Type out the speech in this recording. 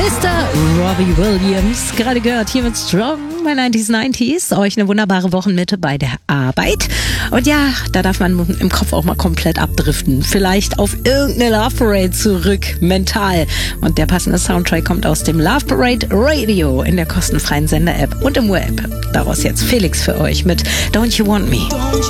Mr. Robbie Williams, gerade gehört hier mit Strong bei 90s. Euch eine wunderbare Wochenmitte bei der Arbeit. Und ja, da darf man im Kopf auch mal komplett abdriften. Vielleicht auf irgendeine Love Parade zurück, mental. Und der passende Soundtrack kommt aus dem Love Parade Radio in der kostenfreien Sender-App und im Web. Daraus jetzt Felix für euch mit Don't You Want Me.